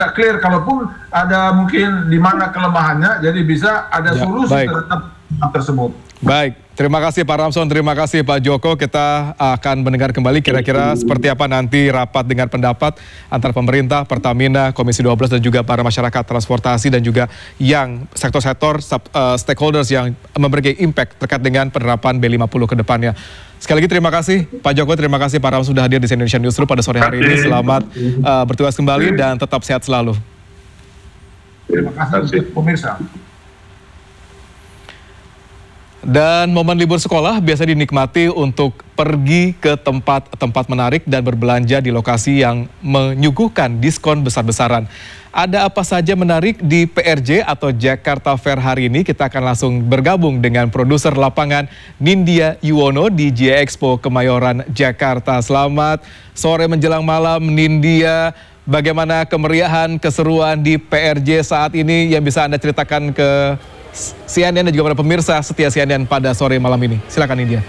clear, kalaupun ada mungkin di mana kelemahannya, jadi bisa ada solusi terhadap tersebut. Baik, terima kasih Pak Ramson, terima kasih Pak Joko. Kita akan mendengar kembali kira-kira seperti apa nanti rapat dengan pendapat antara pemerintah, Pertamina, Komisi 12 dan juga para masyarakat transportasi dan juga yang sektor-sektor stakeholders yang memberi impact terkait dengan penerapan B50 ke depannya. Sekali lagi terima kasih Pak Joko, terima kasih Pak Ramson sudah hadir di Indonesia Newsroom pada sore hari ini. Selamat bertugas kembali dan tetap sehat selalu. Terima kasih pemirsa. Dan momen libur sekolah biasa dinikmati untuk pergi ke tempat-tempat menarik dan berbelanja di lokasi yang menyuguhkan diskon besar-besaran. Ada apa saja menarik di PRJ atau Jakarta Fair hari ini? Kita akan langsung bergabung dengan produser lapangan Nindya Yuwono di GIA Expo Kemayoran, Jakarta. Selamat sore menjelang malam Nindya. Bagaimana kemeriahan, keseruan di PRJ saat ini yang bisa Anda ceritakan ke CNN dan juga para pemirsa setia CNN pada sore malam ini? Silakan Nindya.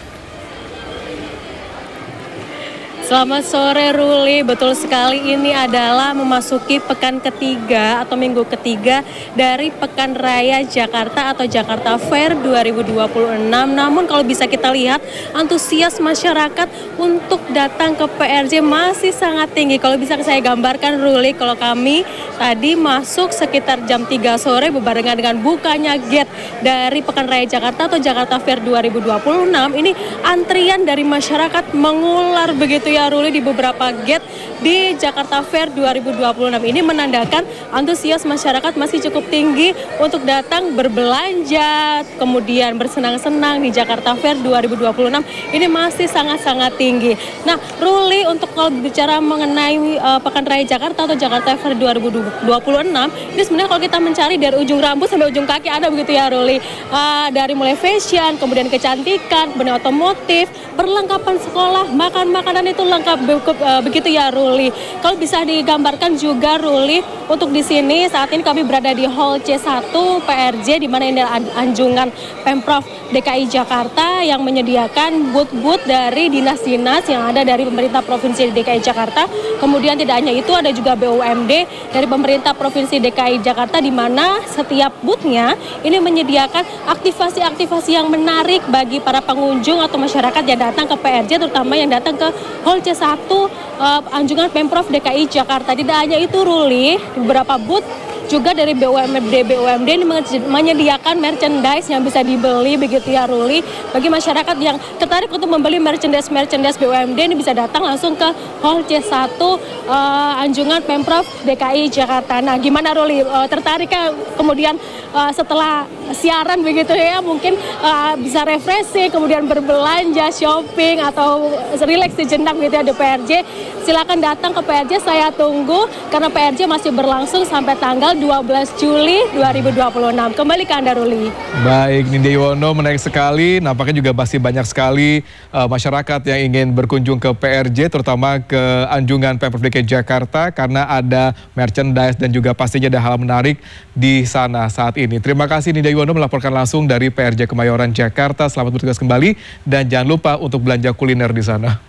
Selamat sore Ruli, betul sekali ini adalah memasuki pekan ketiga atau minggu ketiga dari Pekan Raya Jakarta atau Jakarta Fair 2026. Namun kalau bisa kita lihat antusias masyarakat untuk datang ke PRJ masih sangat tinggi. Kalau bisa saya gambarkan Ruli, kalau kami tadi masuk sekitar jam 3 sore berbarengan dengan bukanya gate dari Pekan Raya Jakarta atau Jakarta Fair 2026. Ini antrian dari masyarakat mengular begitu ya Ruli di beberapa gate di Jakarta Fair 2026. Ini menandakan antusias masyarakat masih cukup tinggi untuk datang berbelanja, kemudian bersenang-senang di Jakarta Fair 2026. Ini masih sangat-sangat tinggi. Nah, Ruli, untuk kalau bicara mengenai Pekan Raya Jakarta atau Jakarta Fair 2026, ini sebenarnya kalau kita mencari dari ujung rambut sampai ujung kaki ada begitu ya Ruli. Dari mulai fashion, kemudian kecantikan, kemudian otomotif, perlengkapan sekolah, makan-makanan itu lengkap begitu ya Ruli. Kalau bisa digambarkan juga Ruli, untuk di sini saat ini kami berada di Hall C1 PRJ, di mana ini anjungan Pemprov DKI Jakarta yang menyediakan booth-booth dari dinas-dinas yang ada dari pemerintah Provinsi DKI Jakarta. Kemudian tidak hanya itu, ada juga BUMD dari pemerintah Provinsi DKI Jakarta, di mana setiap booth-nya ini menyediakan aktivasi-aktivasi yang menarik bagi para pengunjung atau masyarakat yang datang ke PRJ, terutama yang datang ke Hall C1 anjungan Pemprov DKI Jakarta. Tidak hanya itu Ruli, beberapa booth juga dari BUMD ini menyediakan merchandise yang bisa dibeli begitu ya Ruli. Bagi masyarakat yang tertarik untuk membeli merchandise BUMD ini bisa datang langsung ke Hall C1 anjungan Pemprov DKI Jakarta. Nah, gimana Ruli, tertarikkah kemudian setelah siaran begitu ya, mungkin bisa refreshing, kemudian berbelanja, shopping atau relax sejenak gitu ya di PRJ? Silakan datang ke PRJ, saya tunggu karena PRJ masih berlangsung sampai tanggal 12 Juli 2026. Kembali ke Anda Ruli. Baik, Nindya Yuwono, menarik sekali. Nampaknya juga masih banyak sekali masyarakat yang ingin berkunjung ke PRJ, terutama ke anjungan Pemprov DKI Jakarta, karena ada merchandise dan juga pastinya ada hal menarik di sana saat ini. Terima kasih Nindya Yuwono melaporkan langsung dari PRJ Kemayoran, Jakarta. Selamat bertugas kembali dan jangan lupa untuk belanja kuliner di sana.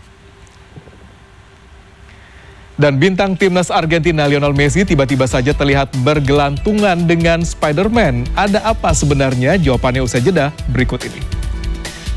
Dan bintang timnas Argentina Lionel Messi tiba-tiba saja terlihat bergelantungan dengan Spider-Man. Ada apa sebenarnya? Jawabannya usai jeda berikut ini.